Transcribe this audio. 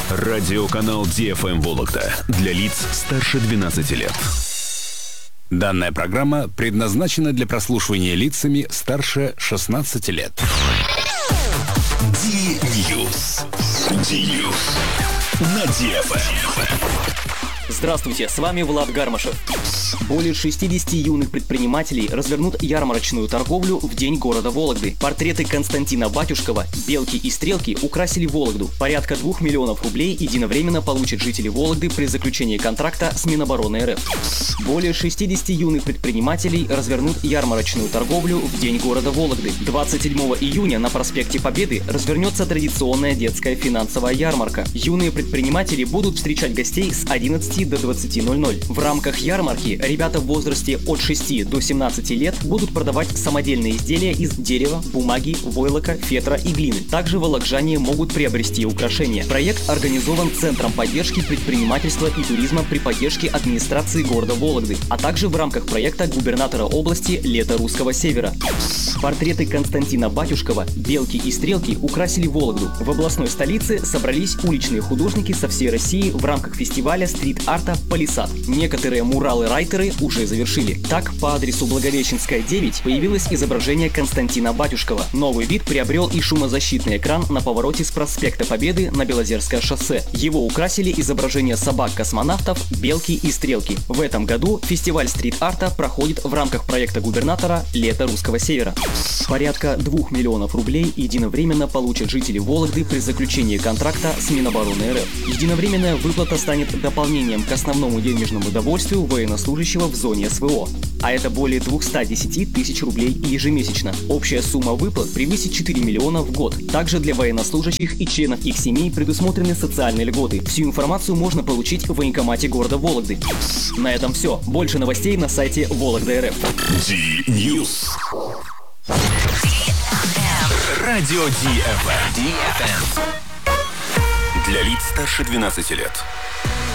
Радиоканал DFM Вологда для лиц старше 12 лет. Данная программа предназначена для прослушивания лицами старше 16 лет. Ди-Ньюс. Ди-Ньюс. На DFM. Здравствуйте, с вами Влад Гармашев. Более 60 юных предпринимателей развернут ярмарочную торговлю в День города Вологды. Портреты Константина Батюшкова, белки и стрелки украсили Вологду. Порядка 2 миллионов рублей единовременно получат жители Вологды при заключении контракта с Минобороны РФ. Более 60 юных предпринимателей развернут ярмарочную торговлю в День города Вологды. 27 июня на проспекте Победы развернется традиционная детская финансовая ярмарка. Юные предприниматели будут встречать гостей с 11 до 20:00. В рамках ярмарки ребята в возрасте от 6 до 17 лет будут продавать самодельные изделия из дерева, бумаги, войлока, фетра и глины. Также волокжане могут приобрести украшения. Проект организован Центром поддержки предпринимательства и туризма при поддержке администрации города Вологды, а также в рамках проекта губернатора области «Лето русского севера». Портреты Константина Батюшкова, белки и стрелки украсили Вологду. В областной столице собрались уличные художники со всей России в рамках фестиваля стрит-арта «Палисад». Некоторые муралы-райтеры уже завершили. Так, по адресу Благовещенская, 9 появилось изображение Константина Батюшкова. Новый вид приобрел и шумозащитный экран на повороте с проспекта Победы на Белозерское шоссе. Его украсили изображения собак-космонавтов, белки и стрелки. В этом году фестиваль стрит-арта проходит в рамках проекта губернатора «Лето русского севера». Порядка 2 миллионов рублей единовременно получат жители Вологды при заключении контракта с Минобороны РФ. Единовременная выплата станет дополнением к основному денежному довольствию военнослужащего в зоне СВО. А это более 210 тысяч рублей ежемесячно. Общая сумма выплат превысит 4 миллиона в год. Также для военнослужащих и членов их семей предусмотрены социальные льготы. Всю информацию можно получить в военкомате города Вологды. На этом все. Больше новостей на сайте Вологда.РФ. Ди-Ньюс. Радио DFM. Для лиц старше 12 лет.